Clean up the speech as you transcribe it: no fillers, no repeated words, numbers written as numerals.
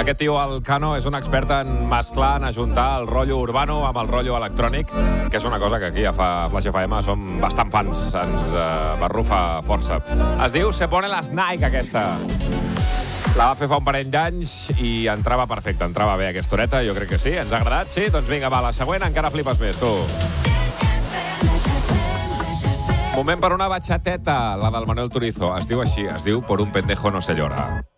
Aquest tio, el Cano, és un expert en mesclar, en ajuntar el rotllo urbano amb el rotllo electrònic, que és una cosa que aquí a Flash FM som bastant fans, ens barrufa força. Es diu Se pone las Nike, aquesta. La va fer fa un parell d'anys i entrava perfecte, entrava bé aquesta horeta, jo crec que sí. Ens ha agradat? Sí? Doncs vinga, va, la següent encara flipes més, tu. Moment per una bachateta, la del Manuel Turizo. Es diu així, es diu Por un pendejo no se llora.